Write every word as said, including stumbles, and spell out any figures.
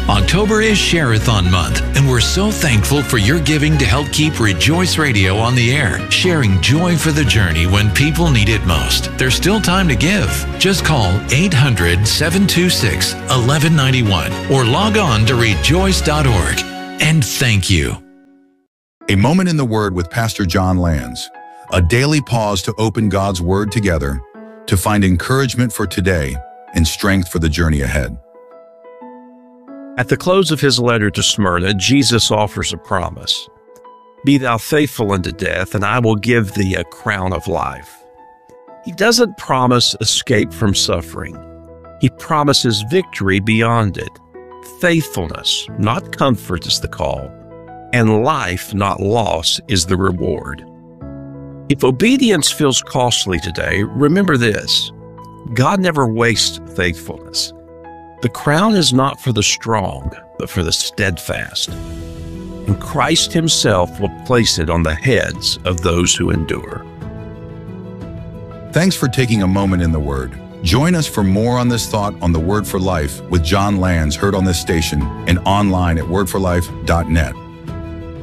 October is Share-a-thon month, and we're so thankful for your giving to help keep Rejoice Radio on the air, sharing joy for the journey when people need it most. There's still time to give. Just call eight hundred, seven two six, one one nine one or log on to rejoice dot org. And thank you. A Moment in the Word with Pastor John Lands. A daily pause to open God's Word together to find encouragement for today and strength for the journey ahead. At the close of his letter to Smyrna, Jesus offers a promise. Be thou faithful unto death, and I will give thee a crown of life. He doesn't promise escape from suffering. He promises victory beyond it. Faithfulness, not comfort, is the call, and life, not loss, is the reward. If obedience feels costly today, remember this: God never wastes faithfulness. The crown is not for the strong, but for the steadfast. And Christ himself will place it on the heads of those who endure. Thanks for taking a moment in the Word. Join us for more on this thought on the Word for Life with John Lands, heard on this station and online at word for life dot net.